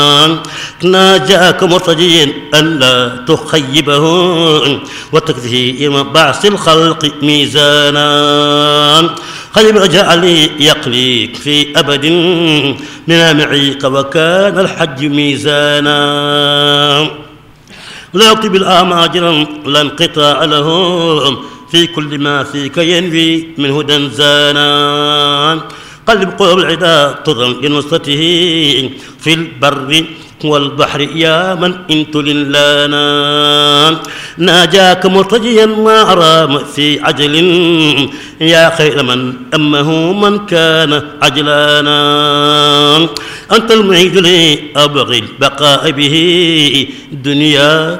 ناجاك مرتجيا ألا تخيبه وتكفيه بعث الخلق ميزانا خيب جعلي يقليك في أبد من معيك وكان الحج ميزانا لا يكتب الآماجر لا انقطاع له في كل ما فيك ينفي من هدى زانا قلب قلوب العدا تضم لنصرته في البر والبحر يا من انت للانا ناجاك مرتجيا ما رام في عجل يا خير من أمه من كان عجلانا أنت المعيد لي أبغي البقاء به دنيا